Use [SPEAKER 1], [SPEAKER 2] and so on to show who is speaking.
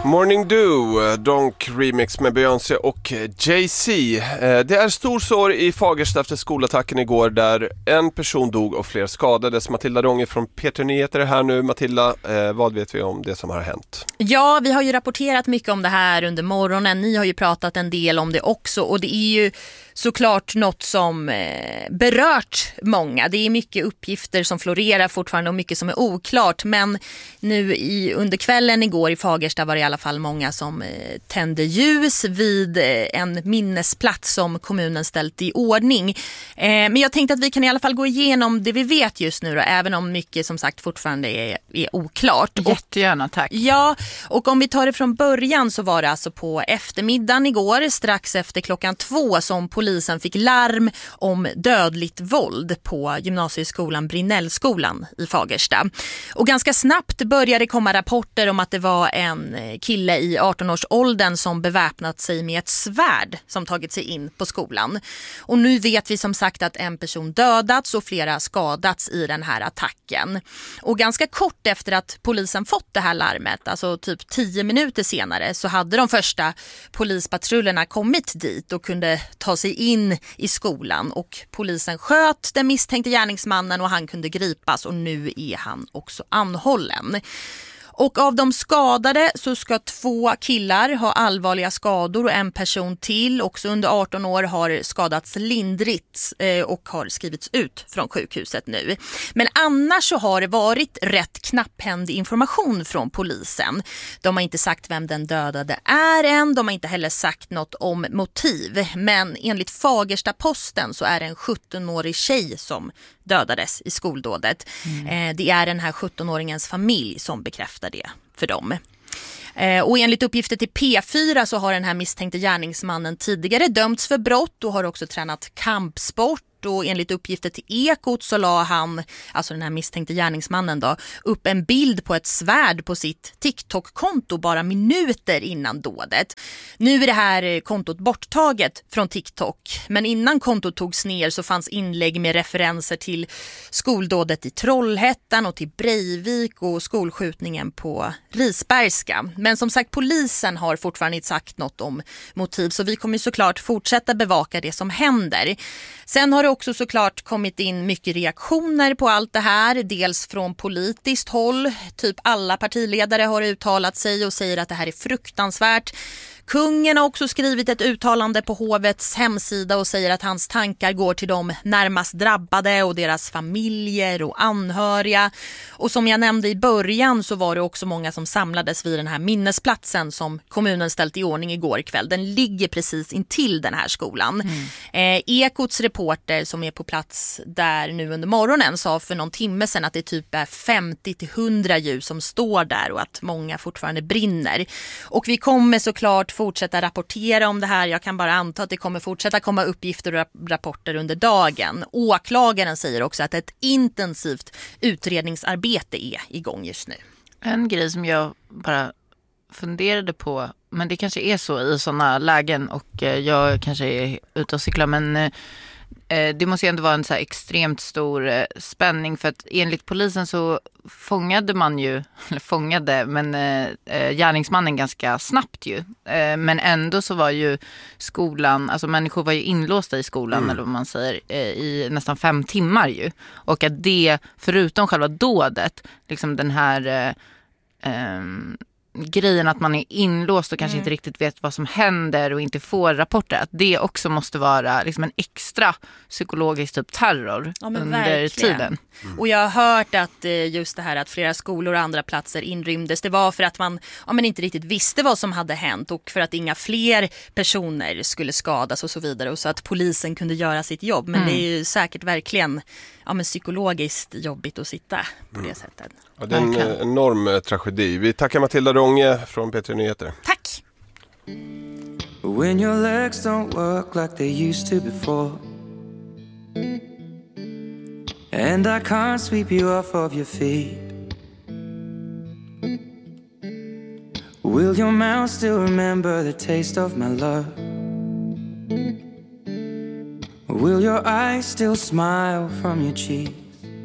[SPEAKER 1] Morning Dew, Donk remix med Beyoncé och Jay-Z. Det är stor sorg i Fagersta efter skolattacken igår där en person dog och fler skadades. Matilda Ronge från P3 Nyheter är här nu. Matilda, vad vet vi om det som har hänt?
[SPEAKER 2] Ja, vi har ju rapporterat mycket om det här under morgonen. Ni har ju pratat en del om det också och det är ju såklart något som berört många. Det är mycket uppgifter som florerar fortfarande och mycket som är oklart. Men nu under kvällen igår i Fagersta var det i alla fall många som tände ljus vid en minnesplats som kommunen ställt i ordning. Men jag tänkte att vi kan i alla fall gå igenom det vi vet just nu då, även om mycket som sagt fortfarande är oklart.
[SPEAKER 3] Jättegärna, tack.
[SPEAKER 2] Ja, och om vi tar det från början så var det alltså på eftermiddagen igår, strax efter 2:00 som polisen fick larm om dödligt våld på gymnasieskolan Brinnellskolan i Fagersta. Och ganska snabbt började komma rapporter om att det var en kille i 18-årsåldern som beväpnat sig med ett svärd som tagit sig in på skolan. Och nu vet vi som sagt att en person dödats och flera skadats i den här attacken. Och ganska kort efter att polisen fått det här larmet, alltså typ 10 minuter senare, så hade de första polispatrullerna kommit dit och kunde ta sig in i skolan. Och polisen sköt den misstänkte gärningsmannen och han kunde gripas och nu är han också anhållen. Och av de skadade så ska 2 killar ha allvarliga skador och en person till, också under 18 år, har skadats lindrigt och har skrivits ut från sjukhuset nu. Men annars så har det varit rätt knapphändig information från polisen. De har inte sagt vem den dödade är än, de har inte heller sagt något om motiv. Men enligt Fagersta-Posten så är det en 17-årig tjej som dödades i skoldådet. Det är den här 17-åringens familj som bekräftar det för dem. Och enligt uppgifter till P4 så har den här misstänkte gärningsmannen tidigare dömts för brott och har också tränat kampsport. Och enligt uppgifter till Ekot så la han, alltså den här misstänkte gärningsmannen då, upp en bild på ett svärd på sitt TikTok-konto bara minuter innan dådet. Nu är det här kontot borttaget från TikTok, men innan kontot togs ner så fanns inlägg med referenser till skoldådet i Trollhättan och till Breivik och skolskjutningen på Risbergska. Men som sagt, polisen har fortfarande inte sagt något om motiv, så vi kommer såklart fortsätta bevaka det som händer. Sen har det också såklart kommit in mycket reaktioner på allt det här. Dels från politiskt håll. Typ alla partiledare har uttalat sig och säger att det här är fruktansvärt. Kungen har också skrivit ett uttalande på hovets hemsida och säger att hans tankar går till de närmast drabbade och deras familjer och anhöriga. Och som jag nämnde i början så var det också många som samlades vid den här minnesplatsen som kommunen ställt i ordning igår kväll. Den ligger precis intill den här skolan. Ekots reporter som är på plats där nu under morgonen sa för någon timme sedan att det typ är 50-100 ljus som står där och att många fortfarande brinner. Och vi kommer såklart fortsätta rapportera om det här. Jag kan bara anta att det kommer fortsätta komma uppgifter och rapporter under dagen. Åklagaren säger också att ett intensivt utredningsarbete är igång just nu. En
[SPEAKER 3] grej som jag bara funderade på, men det kanske är så i sådana lägen och jag kanske är ute och cyklar, men det måste ju ändå vara en så här extremt stor spänning, för att enligt polisen så gärningsmannen ganska snabbt ju. Men ändå så var ju skolan, alltså människor var ju inlåsta i skolan eller vad man säger, i nästan 5 timmar ju. Och att det, förutom själva dådet, liksom den här grejen att man är inlåst och kanske inte riktigt vet vad som händer och inte får rapporter, att det också måste vara liksom en extra psykologisk typ terror under verkligen. Tiden.
[SPEAKER 2] Och jag har hört att just det här att flera skolor och andra platser inrymdes, det var för att man inte riktigt visste vad som hade hänt och för att inga fler personer skulle skadas och så vidare, och så att polisen kunde göra sitt jobb. Men det är ju säkert verkligen psykologiskt jobbigt att sitta på det sättet.
[SPEAKER 1] Ja, det är en enorm tragedi. Vi tackar Matilda Ronge från P3 Nyheter.
[SPEAKER 2] Tack!
[SPEAKER 4] When your legs don't work like they used to before, and I can't sweep you off of your feet, will your mouth still remember the taste of my love? Will your eyes still smile from your cheek?